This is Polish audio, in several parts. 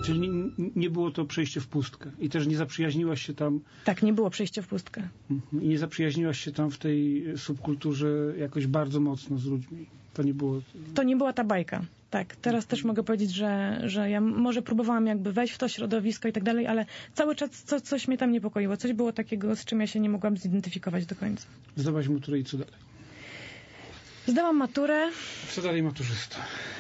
Czyli nie było to przejście w pustkę. I też nie zaprzyjaźniłaś się tam... Tak, nie było przejścia w pustkę. I nie zaprzyjaźniłaś się tam w tej subkulturze jakoś bardzo mocno z ludźmi. To nie było... To nie była ta bajka. Tak, teraz też mogę powiedzieć, że ja może próbowałam jakby wejść w to środowisko i tak dalej, ale cały czas coś mnie tam niepokoiło. Coś było takiego, z czym ja się nie mogłam zidentyfikować do końca. Zdałaś maturę i co dalej? Zdałam maturę. Co dalej maturzysta?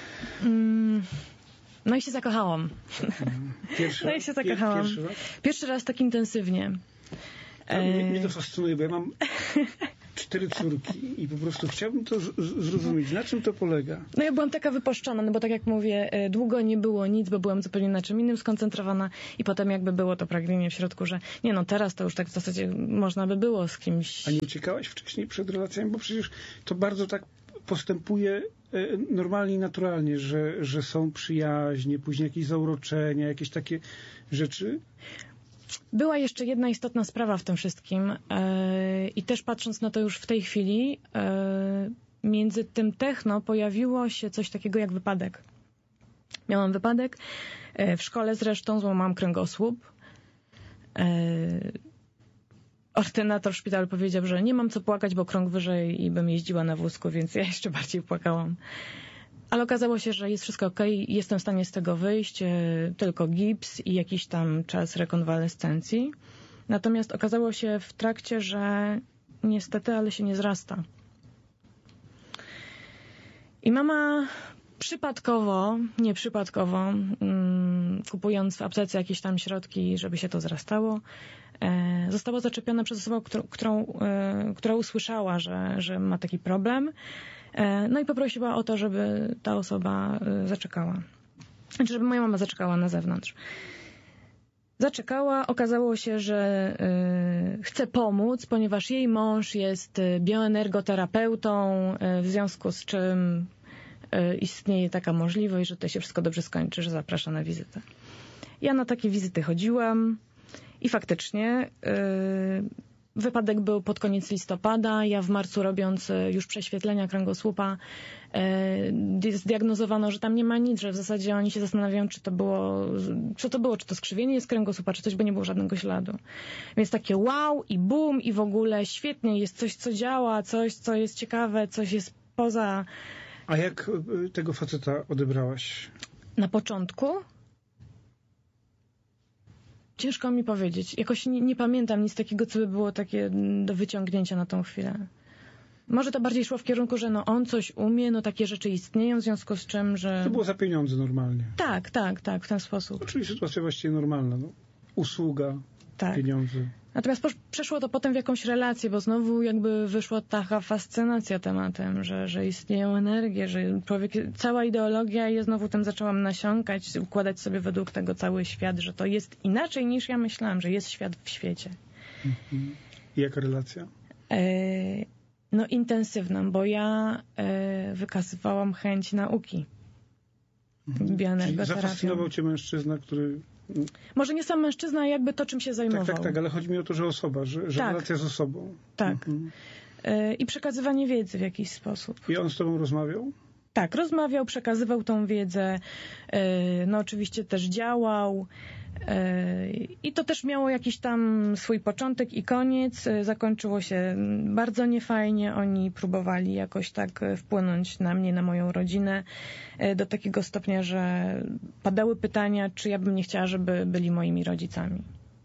No i się zakochałam. Pierwszy raz? Pierwszy raz tak intensywnie. Mnie to fascynuje, bo ja mam 4 córki i po prostu chciałbym to zrozumieć. Na czym to polega? No ja byłam taka wypuszczona, no bo tak jak mówię, długo nie było nic, bo byłam zupełnie na czym innym skoncentrowana i potem jakby było to pragnienie w środku, że nie no, teraz to już tak w zasadzie można by było z kimś... A nie uciekałaś wcześniej przed relacjami? Bo przecież to bardzo tak postępuje normalnie i naturalnie, że są przyjaźnie, później jakieś zauroczenia, jakieś takie rzeczy. Była jeszcze jedna istotna sprawa w tym wszystkim i też patrząc na to już w tej chwili, między tym techno pojawiło się coś takiego jak wypadek. Miałam wypadek, w szkole zresztą złamałam kręgosłup. Ordynator w szpitalu powiedział, że nie mam co płakać, bo krąg wyżej i bym jeździła na wózku, więc ja jeszcze bardziej płakałam. Ale okazało się, że jest wszystko okej, jestem w stanie z tego wyjść, tylko gips i jakiś tam czas rekonwalescencji. Natomiast okazało się w trakcie, że niestety, ale się nie zrasta. I mama nieprzypadkowo, kupując w aptece jakieś tam środki, żeby się to zrastało, została zaczepiona przez osobę, która usłyszała, że ma taki problem. No i poprosiła o to, żeby ta osoba zaczekała. Znaczy, żeby moja mama zaczekała na zewnątrz. Zaczekała, okazało się, że chce pomóc, ponieważ jej mąż jest bioenergoterapeutą, w związku z czym istnieje taka możliwość, że to się wszystko dobrze skończy, że zaprasza na wizytę. Ja na takie wizyty chodziłam i faktycznie wypadek był pod koniec listopada. Ja w marcu, robiąc już prześwietlenia kręgosłupa, zdiagnozowano, że tam nie ma nic, że w zasadzie oni się zastanawiają, co to było, czy to skrzywienie jest kręgosłupa, czy coś, bo nie było żadnego śladu. Więc takie wow i boom i w ogóle świetnie, jest coś, co działa, coś, co jest ciekawe, coś jest poza... A jak tego faceta odebrałaś? Na początku? Ciężko mi powiedzieć. Jakoś nie pamiętam nic takiego, co by było takie do wyciągnięcia na tą chwilę. Może to bardziej szło w kierunku, że no on coś umie, no takie rzeczy istnieją, w związku z czym, że... To było za pieniądze normalnie. Tak, w ten sposób. Czyli sytuacja właściwie normalna. No. Usługa, tak. Pieniądze. Natomiast przeszło to potem w jakąś relację, bo znowu jakby wyszła taka fascynacja tematem, że istnieją energie, że człowiek, cała ideologia i ja znowu tym zaczęłam nasiąkać, układać sobie według tego cały świat, że to jest inaczej niż ja myślałam, że jest świat w świecie. I jaka relacja? No intensywna, bo ja wykazywałam chęć nauki. Czyli zafascynował cię mężczyzna, który... Może nie sam mężczyzna, a jakby to, czym się zajmował. Tak, ale chodzi mi o to, że osoba, że tak. Relacja z osobą. Tak. I przekazywanie wiedzy w jakiś sposób. I on z tobą rozmawiał? Tak, rozmawiał, przekazywał tą wiedzę, no oczywiście też działał i to też miało jakiś tam swój początek i koniec. Zakończyło się bardzo niefajnie. Oni próbowali jakoś tak wpłynąć na mnie, na moją rodzinę do takiego stopnia, że padały pytania, czy ja bym nie chciała, żeby byli moimi rodzicami.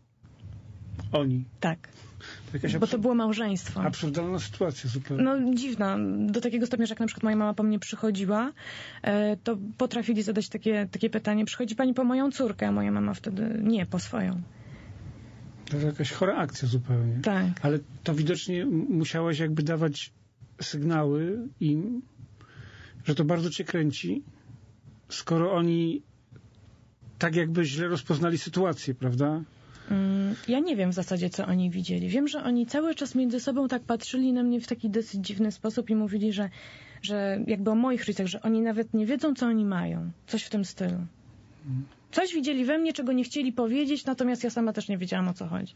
Oni? Tak. Bo to było małżeństwo. Absurdalna sytuacja zupełnie. No dziwna. Do takiego stopnia, że jak na przykład moja mama po mnie przychodziła, to potrafili zadać takie pytanie, przychodzi pani po moją córkę, a moja mama wtedy nie, po swoją. To jest jakaś chora akcja zupełnie. Tak. Ale to widocznie musiałaś jakby dawać sygnały im, że to bardzo cię kręci, skoro oni tak jakby źle rozpoznali sytuację, prawda? Ja nie wiem w zasadzie, co oni widzieli. Wiem, że oni cały czas między sobą tak patrzyli na mnie w taki dosyć dziwny sposób i mówili, że jakby o moich rodzicach, że oni nawet nie wiedzą, co oni mają. Coś w tym stylu. Coś widzieli we mnie, czego nie chcieli powiedzieć, natomiast ja sama też nie wiedziałam, o co chodzi.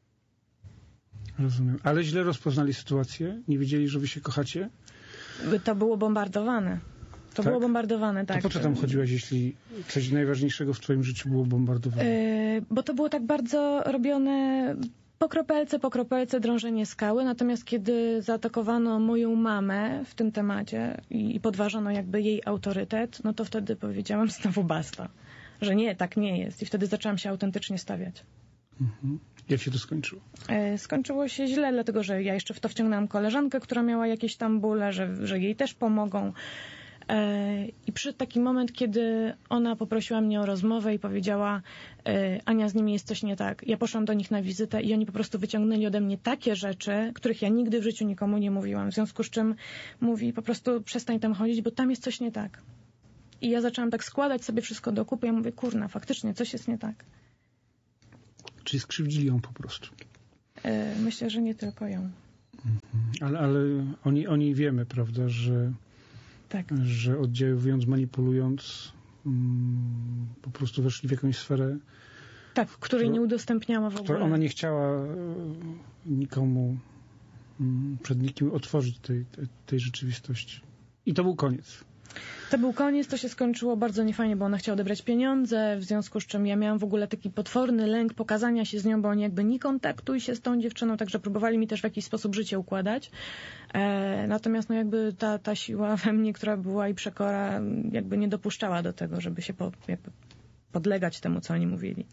Rozumiem. Ale źle rozpoznali sytuację? Nie wiedzieli, że wy się kochacie? To było bombardowane. To było bombardowane, tak. To po co tam chodziłaś, jeśli coś najważniejszego w twoim życiu było bombardowane? Bo to było tak bardzo robione po kropelce drążenie skały, natomiast kiedy zaatakowano moją mamę w tym temacie i podważono jakby jej autorytet, no to wtedy powiedziałam znowu basta, że nie, tak nie jest. I wtedy zaczęłam się autentycznie stawiać. Mhm. Jak się to skończyło? Skończyło się źle, dlatego że ja jeszcze w to wciągnęłam koleżankę, która miała jakieś tam bóle, że jej też pomogą. I przyszedł taki moment, kiedy ona poprosiła mnie o rozmowę i powiedziała: Ania, z nimi jest coś nie tak. Ja poszłam do nich na wizytę i oni po prostu wyciągnęli ode mnie takie rzeczy, których ja nigdy w życiu nikomu nie mówiłam. W związku z czym mówi: po prostu przestań tam chodzić, bo tam jest coś nie tak. I ja zaczęłam tak składać sobie wszystko do kupy. Ja mówię: kurna, faktycznie coś jest nie tak. Czyli skrzywdzili ją po prostu? Myślę, że nie tylko ją. Ale oni wiemy, prawda, Tak. że oddziałując, manipulując, po prostu weszli w jakąś sferę, Tak, której nie udostępniała w ogóle. Ona nie chciała nikomu, przed nikim otworzyć tej rzeczywistości. I to był koniec. To był koniec, to się skończyło bardzo niefajnie, bo ona chciała odebrać pieniądze, w związku z czym ja miałam w ogóle taki potworny lęk pokazania się z nią, bo oni jakby nie kontaktuj się z tą dziewczyną, także próbowali mi też w jakiś sposób życie układać. Natomiast no jakby ta siła we mnie, która była i przekora, jakby nie dopuszczała do tego, żeby się jakby podlegać temu, co oni mówili.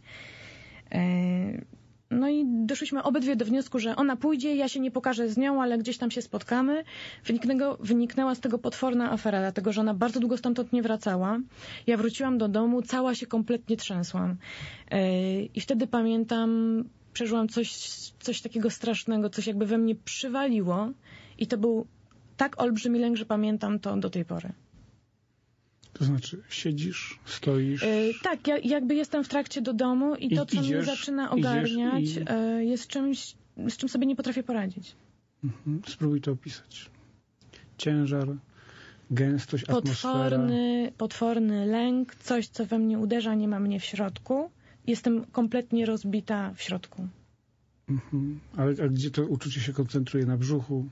No i doszliśmy obydwie do wniosku, że ona pójdzie, ja się nie pokażę z nią, ale gdzieś tam się spotkamy. Wyniknęła z tego potworna afera, dlatego że ona bardzo długo stamtąd nie wracała. Ja wróciłam do domu, cała się kompletnie trzęsłam. I wtedy pamiętam, przeżyłam coś takiego strasznego, coś jakby we mnie przywaliło i to był tak olbrzymi lęk, że pamiętam to do tej pory. To znaczy siedzisz, stoisz? Tak, ja jakby jestem w trakcie do domu i to, co mnie zaczyna ogarniać, jest czymś, z czym sobie nie potrafię poradzić. Spróbuj to opisać. Ciężar, gęstość, atmosfera. Potworny lęk, coś, co we mnie uderza, nie ma mnie w środku. Jestem kompletnie rozbita w środku. A gdzie to uczucie się koncentruje? Na brzuchu?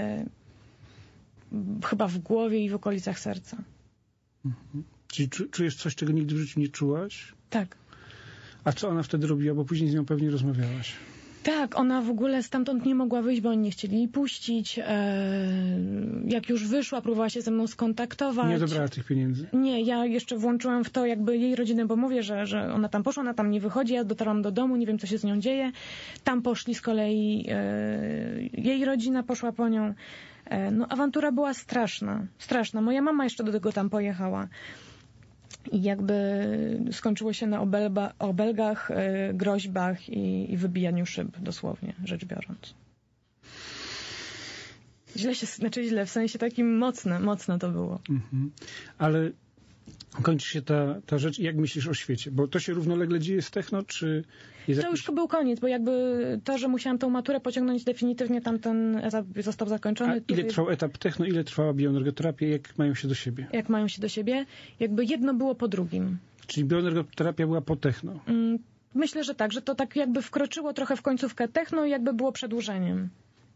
Chyba w głowie i w okolicach serca. Czyli czujesz coś, czego nigdy w życiu nie czułaś? Tak. A co ona wtedy robiła? Bo później z nią pewnie rozmawiałaś. Tak, ona w ogóle stamtąd nie mogła wyjść, bo oni nie chcieli jej puścić. Jak już wyszła, próbowała się ze mną skontaktować. Nie odebrała tych pieniędzy? Nie, ja jeszcze włączyłam w to jakby jej rodzinę, bo mówię, że ona tam poszła, ona tam nie wychodzi, ja dotarłam do domu, nie wiem, co się z nią dzieje. Tam poszli z kolei, jej rodzina poszła po nią. No, awantura była straszna. Moja mama jeszcze do tego tam pojechała. I jakby skończyło się na obelgach, groźbach i wybijaniu szyb, dosłownie rzecz biorąc. Źle, w sensie takim mocne to było. Ale kończy się ta rzecz. Jak myślisz o świecie? Bo to się równolegle dzieje z techno, czy... To już był koniec, bo jakby to, że musiałam tą maturę pociągnąć, definitywnie tamten etap został zakończony. A ile trwał etap techno, ile trwała bioenergoterapia, jak mają się do siebie? Jak mają się do siebie? Jakby jedno było po drugim. Czyli bioenergoterapia była po techno? Myślę, że tak, że to tak jakby wkroczyło trochę w końcówkę techno i jakby było przedłużeniem.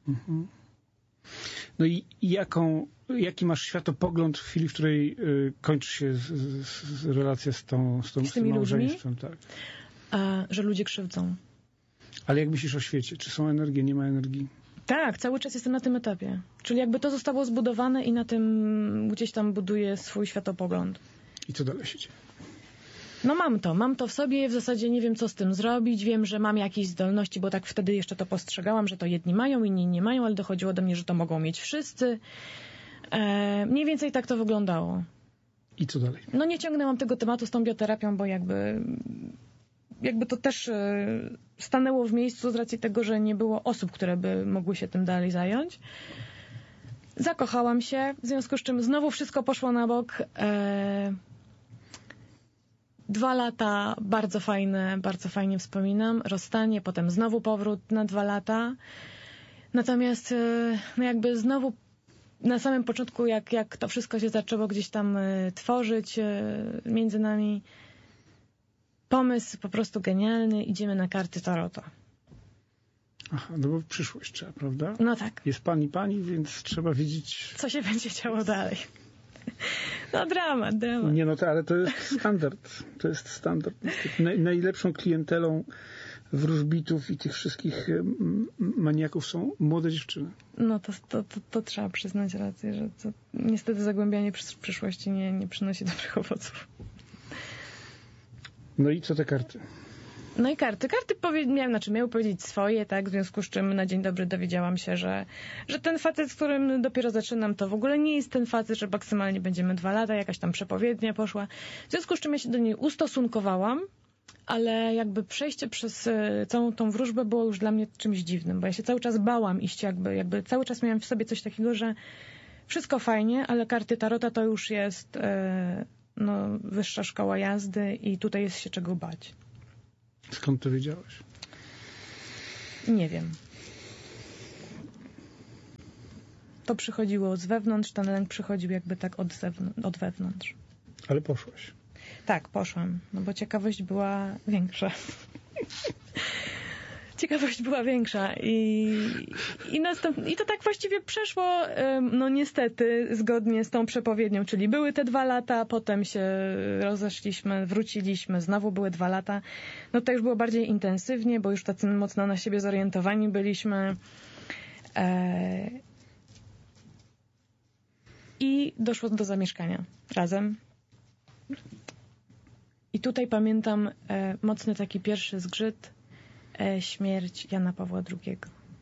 No i jaki masz światopogląd w chwili, w której kończy się relacja z tym małżeństwem? Tak. Że ludzie krzywdzą. Ale jak myślisz o świecie? Czy są energie, nie ma energii? Tak, cały czas jestem na tym etapie. Czyli jakby to zostało zbudowane i na tym gdzieś tam buduję swój światopogląd. I co dalej się dzieje? No mam to w sobie, w zasadzie nie wiem, co z tym zrobić. Wiem, że mam jakieś zdolności, bo tak wtedy jeszcze to postrzegałam, że to jedni mają, inni nie mają, ale dochodziło do mnie, że to mogą mieć wszyscy. Mniej więcej tak to wyglądało. I co dalej? No nie ciągnęłam tego tematu z tą bioterapią, bo jakby to też stanęło w miejscu z racji tego, że nie było osób, które by mogły się tym dalej zająć. Zakochałam się, w związku z czym znowu wszystko poszło na bok. 2 lata bardzo fajnie wspominam. Rozstanie, potem znowu powrót na 2 lata. Natomiast no jakby znowu na samym początku, jak to wszystko się zaczęło gdzieś tam tworzyć między nami, pomysł po prostu genialny. Idziemy na karty Tarota. Aha, no bo przyszłość trzeba, prawda? No tak. Jest pani, więc trzeba wiedzieć... Co się będzie działo dalej. No dramat. Nie, no to, ale to jest standard. To jest standard. Najlepszą klientelą wróżbitów i tych wszystkich maniaków są młode dziewczyny. No to trzeba przyznać rację, że to niestety zagłębianie przyszłości nie przynosi dobrych owoców. No i co te karty? No i karty miały powiedzieć swoje, tak, w związku z czym na dzień dobry dowiedziałam się, że ten facet, z którym dopiero zaczynam, to w ogóle nie jest ten facet, że maksymalnie będziemy 2 lata, jakaś tam przepowiednia poszła. W związku z czym ja się do niej ustosunkowałam, ale jakby przejście przez całą tą wróżbę było już dla mnie czymś dziwnym, bo ja się cały czas bałam iść, jakby cały czas miałam w sobie coś takiego, że wszystko fajnie, ale karty tarota to już jest wyższa szkoła jazdy i tutaj jest się czego bać. Skąd to wiedziałaś? Nie wiem. To przychodziło z wewnątrz, ten lęk przychodził jakby tak od wewnątrz. Ale poszłaś? Tak, poszłam, no bo ciekawość była większa. Ciekawość była większa i to tak właściwie przeszło, no niestety, zgodnie z tą przepowiednią, czyli były te 2 lata, potem się rozeszliśmy, wróciliśmy, znowu były 2 lata. No to już było bardziej intensywnie, bo już tacy mocno na siebie zorientowani byliśmy. I doszło do zamieszkania razem. I tutaj pamiętam mocny taki pierwszy zgrzyt, śmierć Jana Pawła II.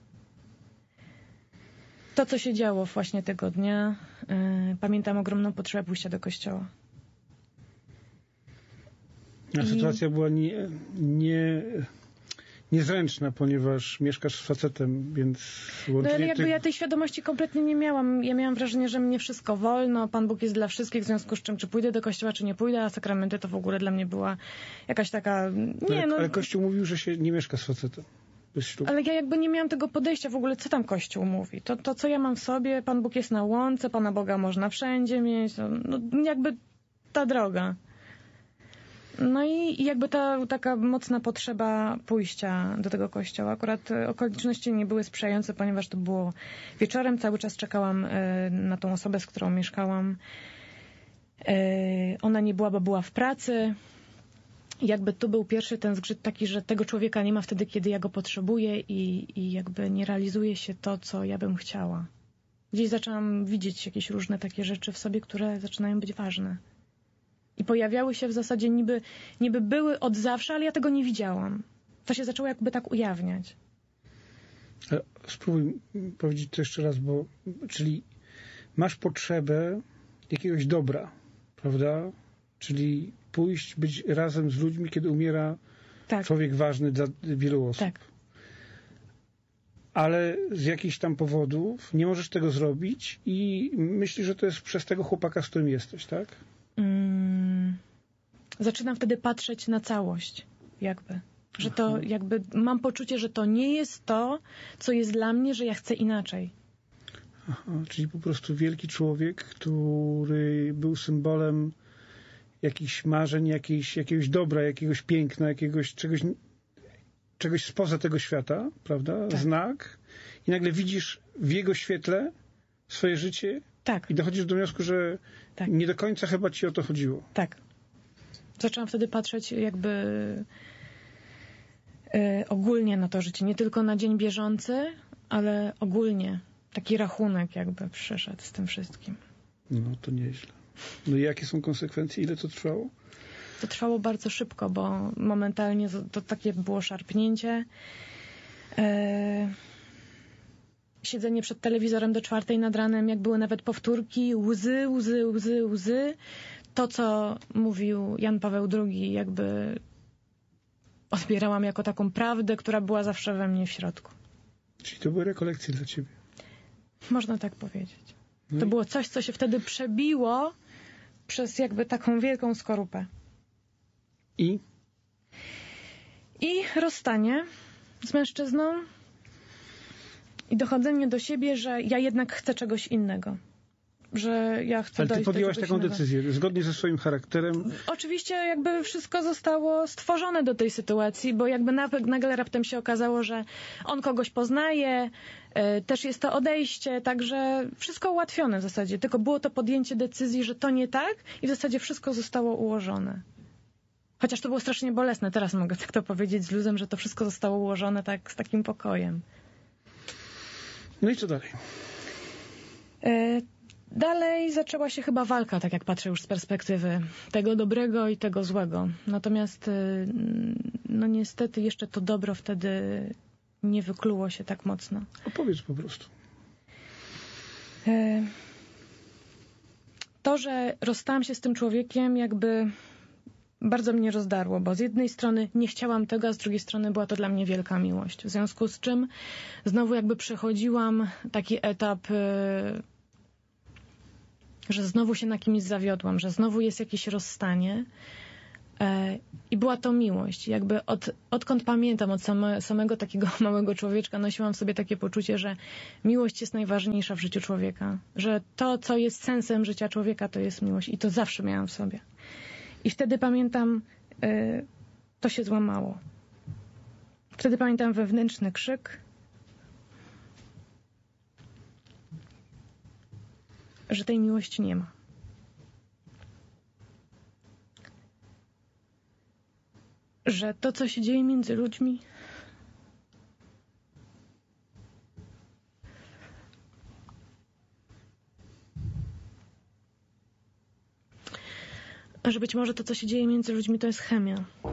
To, co się działo właśnie tego dnia, pamiętam ogromną potrzebę pójścia do kościoła. A sytuacja była niezręczna, ponieważ mieszkasz z facetem, więc no, ale jakby ja tej świadomości kompletnie nie miałam. Ja miałam wrażenie, że mnie wszystko wolno, Pan Bóg jest dla wszystkich, w związku z czym czy pójdę do kościoła, czy nie pójdę, a sakramenty to w ogóle dla mnie była jakaś taka... Ale Kościół mówił, że się nie mieszka z facetem. Ale ja jakby nie miałam tego podejścia w ogóle, co tam Kościół mówi. To co ja mam w sobie, Pan Bóg jest na łące, Pana Boga można wszędzie mieć, no jakby ta droga. No i jakby ta taka mocna potrzeba pójścia do tego kościoła. Akurat okoliczności nie były sprzyjające, ponieważ to było wieczorem. Cały czas czekałam na tą osobę, z którą mieszkałam. Ona nie była, bo była w pracy. Jakby tu był pierwszy ten zgrzyt taki, że tego człowieka nie ma wtedy, kiedy ja go potrzebuję i jakby nie realizuje się to, co ja bym chciała. Gdzieś zaczęłam widzieć jakieś różne takie rzeczy w sobie, które zaczynają być ważne. I pojawiały się w zasadzie niby były od zawsze, ale ja tego nie widziałam. To się zaczęło jakby tak ujawniać. Spróbuj powiedzieć to jeszcze raz, czyli masz potrzebę jakiegoś dobra, prawda? Czyli pójść, być razem z ludźmi, kiedy umiera człowiek ważny dla wielu osób. Tak. Ale z jakichś tam powodów nie możesz tego zrobić i myślisz, że to jest przez tego chłopaka, z którym jesteś, tak? Zaczynam wtedy patrzeć na całość, jakby. Że to jakby mam poczucie, że to nie jest to, co jest dla mnie, że ja chcę inaczej. Aha, czyli po prostu wielki człowiek, który był symbolem jakichś marzeń, jakiegoś dobra, jakiegoś piękna, czegoś spoza tego świata, prawda? Tak. Znak. I nagle widzisz w jego świetle swoje życie. Tak. I dochodzisz do wniosku, że nie do końca chyba ci o to chodziło. Tak. Zaczęłam wtedy patrzeć jakby ogólnie na to życie. Nie tylko na dzień bieżący, ale ogólnie. Taki rachunek jakby przyszedł z tym wszystkim. No to nieźle. No i jakie są konsekwencje? Ile to trwało? To trwało bardzo szybko, bo momentalnie to takie było szarpnięcie. Siedzenie przed telewizorem do 4 nad ranem, jak były nawet powtórki, łzy. To, co mówił Jan Paweł II, jakby odbierałam jako taką prawdę, która była zawsze we mnie w środku. Czyli to były rekolekcje dla ciebie? Można tak powiedzieć. To było coś, co się wtedy przebiło przez jakby taką wielką skorupę. I rozstanie z mężczyzną i dochodzenie do siebie, że ja jednak chcę czegoś innego. że ja chcę Ale ty dojść do podjęłaś czegoś taką innego. decyzję, zgodnie ze swoim charakterem. Oczywiście jakby wszystko zostało stworzone do tej sytuacji, bo jakby nagle raptem się okazało, że on kogoś poznaje, też jest to odejście, także wszystko ułatwione w zasadzie. Tylko było to podjęcie decyzji, że to nie tak i w zasadzie wszystko zostało ułożone. Chociaż to było strasznie bolesne. Teraz mogę tak to powiedzieć z luzem, że to wszystko zostało ułożone tak z takim pokojem. No i co dalej? Dalej zaczęła się chyba walka, tak jak patrzę już z perspektywy tego dobrego i tego złego. Natomiast no niestety jeszcze to dobro wtedy nie wykluło się tak mocno. Opowiedz po prostu. To, że rozstałam się z tym człowiekiem, jakby bardzo mnie rozdarło, bo z jednej strony nie chciałam tego, a z drugiej strony była to dla mnie wielka miłość. W związku z czym znowu jakby przechodziłam taki etap, że znowu się na kimś zawiodłam, że znowu jest jakieś rozstanie i była to miłość. Jakby odkąd pamiętam, od samego takiego małego człowieczka nosiłam w sobie takie poczucie, że miłość jest najważniejsza w życiu człowieka, że to, co jest sensem życia człowieka, to jest miłość i to zawsze miałam w sobie. I wtedy pamiętam, to się złamało. Wtedy pamiętam wewnętrzny krzyk, że tej miłości nie ma. Że to, co się dzieje między ludźmi, że być może to, co się dzieje między ludźmi, to jest chemia.